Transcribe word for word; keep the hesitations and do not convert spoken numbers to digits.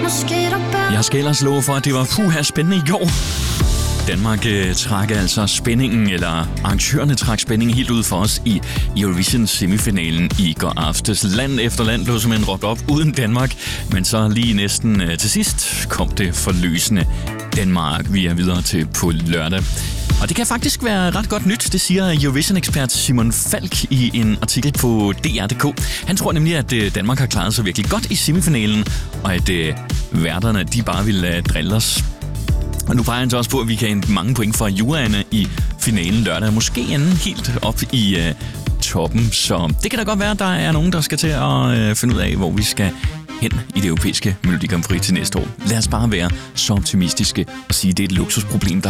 Jeg skal ellers love for, at det var puha spændende i går. Danmark øh, trak altså spændingen, eller arrangørerne trak spændingen helt ud for os i Eurovision semifinalen i går aftes. Land efter land blev simpelthen råbt op uden Danmark, men så lige næsten øh, til sidst kom det forløsende Danmark. Vi er videre til på lørdag. Og det kan faktisk være ret godt nyt, det siger Eurovision-ekspert Simon Falk i en artikel på D R punktum d k. Han tror nemlig, at Danmark har klaret sig virkelig godt i semifinalen, og at øh, værterne de bare vil øh, drille os. Og nu peger han så også på, at vi kan hente mange point fra juraerne i finalen lørdag. Måske ende helt op i øh, toppen. Så det kan da godt være, at der er nogen, der skal til at øh, finde ud af, hvor vi skal hen i det europæiske Melodi Grand Prix til næste år. Lad os bare være så optimistiske og sige, at det er et luksusproblem, der